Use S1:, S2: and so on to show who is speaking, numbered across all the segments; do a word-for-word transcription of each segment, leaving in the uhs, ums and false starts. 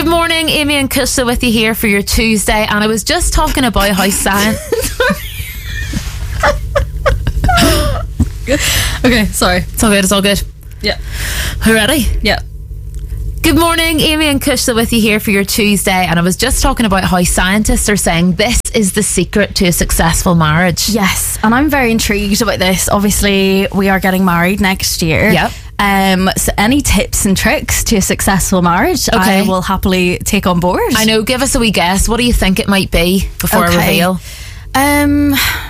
S1: Good morning, Amy and Kushla with you here for your Tuesday, and I was just talking about how science.
S2: Okay, sorry.
S1: It's all good. It's all good.
S2: Yeah.
S1: Are you ready?
S2: Yeah.
S1: Good morning, Amy and Kushla with you here for your Tuesday, and I was just talking about how scientists are saying this is the secret to a successful marriage.
S2: Yes, and I'm very intrigued about this. Obviously, we are getting married next year.
S1: Yep.
S2: Um, so any tips and tricks to a successful marriage,
S1: Okay.
S2: I will happily take on board.
S1: I know. Give us a wee guess. What do you think it might be before
S2: Okay.
S1: I reveal?
S2: Um,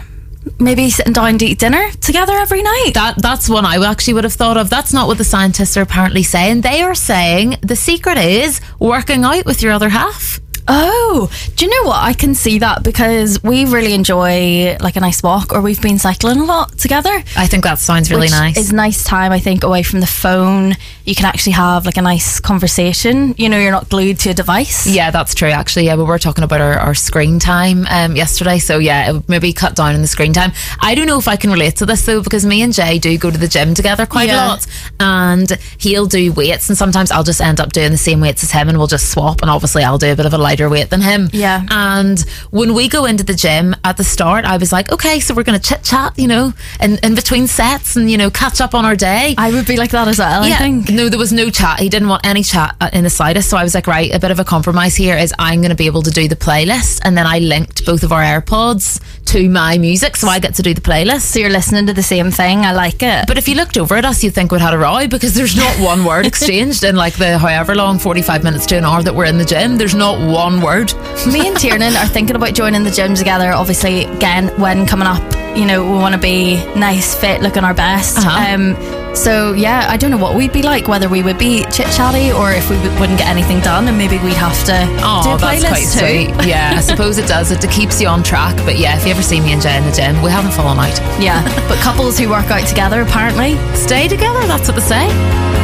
S2: maybe sitting down to eat dinner together every night.
S1: That that's one I actually would have thought of. That's not what the scientists are apparently saying. They are saying the secret is working out with your other half.
S2: Oh, do you know what? I can see that because we really enjoy like a nice walk, or we've been cycling a lot together.
S1: I think that sounds really
S2: which
S1: nice.
S2: Is nice time, I think, away from the phone. You can actually have like a nice conversation. You know, you're not glued to a device.
S1: Yeah, that's true. Actually, yeah, we were talking about our, our screen time um, yesterday. So yeah, it would maybe cut down on the screen time. I don't know if I can relate to this though, because me and Jay do go to the gym together quite
S2: Yeah.
S1: a lot, and he'll do weights, and sometimes I'll just end up doing the same weights as him, and we'll just swap. And obviously, I'll do a bit of a lighter weight than him.
S2: Yeah.
S1: And when we go into the gym at the start, I was like, okay, so we're going to chit chat, you know, in, in between sets, and you know, catch up on our day.
S2: I would be like that as well, I think.
S1: No, there was no chat. He didn't want any chat in the slightest. So I was like, right, a bit of a compromise here is I'm going to be able to do the playlist, and then I linked both of our AirPods to my music, so I get to do the playlist.
S2: So you're listening to the same thing. I like it.
S1: But if you looked over at us, you'd think we'd had a row, because there's not one word exchanged in like the however long, forty-five minutes to an hour that we're in the gym. There's not one word.
S2: Me and Tiernan are thinking about joining the gym together. Obviously, again, when coming up, you know, we want to be nice, fit, looking our best.
S1: Uh-huh.
S2: Um, so yeah, I don't know what we'd be like, whether we would be chit chatty or if we w- wouldn't get anything done, and maybe we'd have to do
S1: Oh,
S2: a
S1: that's
S2: playlist
S1: quite
S2: too.
S1: sweet. Yeah, I suppose it does. It keeps you on track. But yeah, if you ever see me and Jay in the gym, we haven't fallen out.
S2: Yeah, but couples who work out together apparently
S1: Stay together, that's what they say.